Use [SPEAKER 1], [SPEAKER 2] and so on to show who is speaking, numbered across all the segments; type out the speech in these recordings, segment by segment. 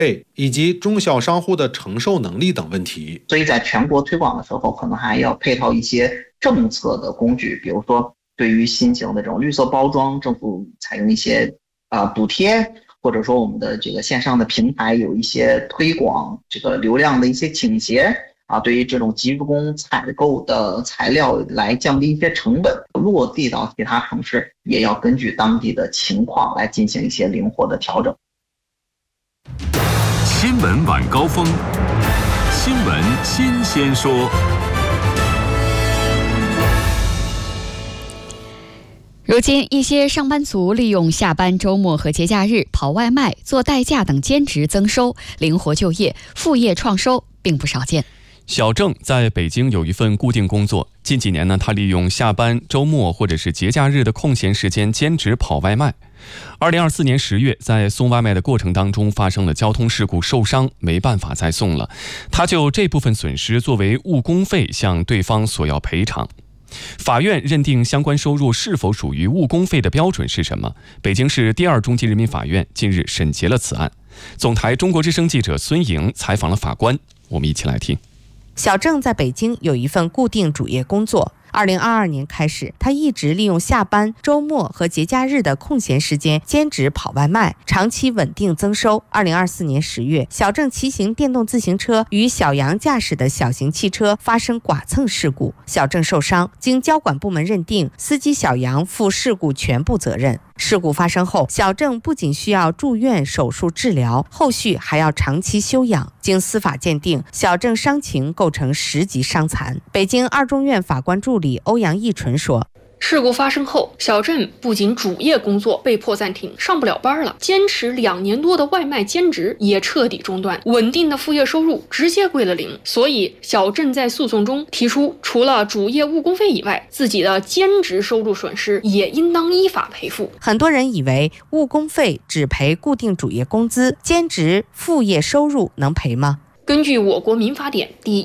[SPEAKER 1] 以及中小商户的承受能力等问题。
[SPEAKER 2] 所以在全国推广的时候，可能还要配套一些政策的工具，比如说对于新型的这种绿色包装，政府采用一些补贴，或者说我们的这个线上的平台有一些推广这个流量的一些倾斜对于这种集中采购的材料来降低一些成本，落地到其他城市也要根据当地的情况来进行一些灵活的调整。
[SPEAKER 3] 新闻晚高峰，新闻新鲜说。
[SPEAKER 4] 如今，一些上班族利用下班、周末和节假日跑外卖、做代驾等兼职增收，灵活就业、副业创收，并不少见。
[SPEAKER 5] 小郑在北京有一份固定工作，近几年呢，他利用下班、周末或者是节假日的空闲时间兼职跑外卖。2024年10月，在送外卖的过程当中发生了交通事故，受伤，没办法再送了。他就这部分损失作为误工费向对方索要赔偿。法院认定相关收入是否属于误工费的标准是什么？北京市第二中级人民法院近日审结了此案。总台中国之声记者孙莹采访了法官，我们一起来听。
[SPEAKER 6] 小郑在北京有一份固定主业工作。2022年开始，他一直利用下班、周末和节假日的空闲时间兼职跑外卖，长期稳定增收。2024年10月，小郑骑行电动自行车与小杨驾驶的小型汽车发生剐蹭事故，小郑受伤，经交管部门认定，司机小杨负事故全部责任。事故发生后，小郑不仅需要住院手术治疗，后续还要长期休养。经司法鉴定，小郑伤情构成10级伤残。北京二中院法官助理欧阳义纯说，
[SPEAKER 7] 事故发生后，小郑不仅主业工作被迫暂停，上不了班了，坚持2年多的外卖兼职也彻底中断，稳定的副业收入直接归了零。所以小郑在诉讼中提出，除了主业误工费以外，自己的兼职收入损失也应当依法赔付。
[SPEAKER 6] 很多人以为误工费只赔固定主业工资，兼职副业收入能赔吗？
[SPEAKER 7] 根据我国民法典第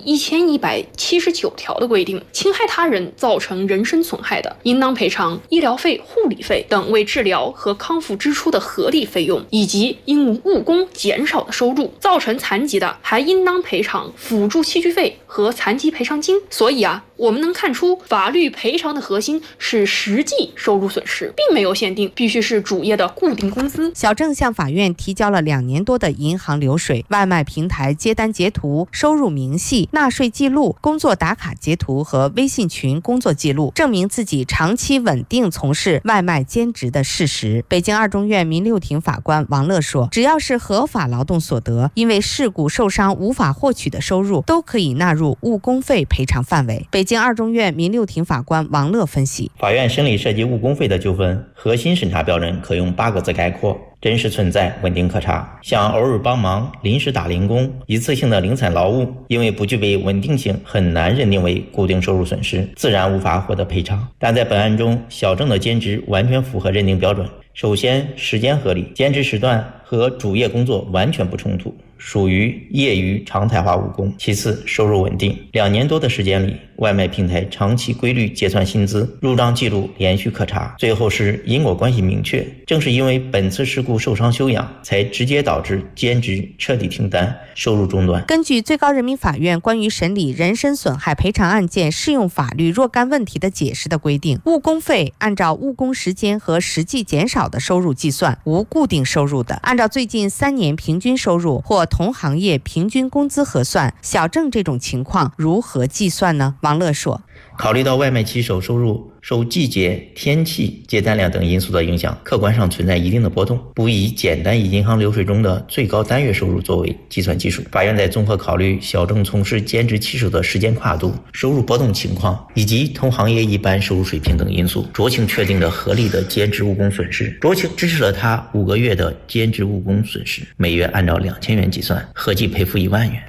[SPEAKER 7] 1179条的规定，侵害他人造成人身损害的，应当赔偿医疗费、护理费等为治疗和康复支出的合理费用，以及因误工减少的收入。造成残疾的，还应当赔偿辅助器具费和残疾赔偿金。所以我们能看出，法律赔偿的核心是实际收入损失，并没有限定必须是主业的固定工资。
[SPEAKER 6] 小郑向法院提交了2年多的银行流水、外卖平台接单截图、收入明细、纳税记录、工作打卡截图和微信群工作记录，证明自己长期稳定从事外卖兼职的事实。北京二中院民6庭法官王乐说，只要是合法劳动所得，因为事故受伤无法获取的收入，都可以纳入误工费赔偿范围。北京二中院民6庭法官王乐分析，
[SPEAKER 8] 法院审理涉及误工费的纠纷，核心审查标准可用8个字概括：真实存在，稳定可查。像偶尔帮忙、临时打零工、一次性的零散劳务，因为不具备稳定性，很难认定为固定收入损失，自然无法获得赔偿。但在本案中，小郑的兼职完全符合认定标准。首先，时间合理，兼职时段和主业工作完全不冲突，属于业余常态化务工。其次，收入稳定，2年多的时间里，外卖平台长期规律结算薪资，入账记录连续可查。最后是因果关系明确，正是因为本次事故受伤休养，才直接导致兼职彻底停单，收入中断。
[SPEAKER 6] 根据最高人民法院关于审理人身损害赔偿案件适用法律若干问题的解释的规定，误工费按照误工时间和实际减少的收入计算，无固定收入的，按照最近3年平均收入或同行业平均工资核算。小郑这种情况如何计算呢？王乐说，
[SPEAKER 8] 考虑到外卖骑手收入受季节、天气、接单量等因素的影响，客观上存在一定的波动，不以简单以银行流水中的最高单月收入作为计算基础。法院在综合考虑小郑从事兼职骑手的时间跨度、收入波动情况以及同行业一般收入水平等因素，酌情确定的合理的兼职务工损失，酌情支持了他5个月的兼职务工损失，每月按照2000元计算，合计赔付1万元。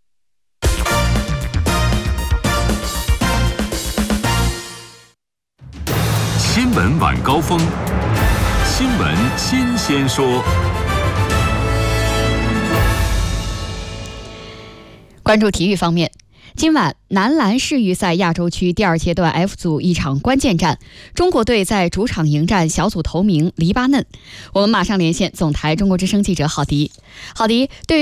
[SPEAKER 3] 新闻晚高峰，新闻新鲜说。
[SPEAKER 4] 关注体育方面， 今晚男篮世预赛亚洲区第2阶段 F 组一场关键战，中国队在主场迎战小组头名黎巴嫩。我们马上连线总台中国之声记者郝迪。郝迪，对于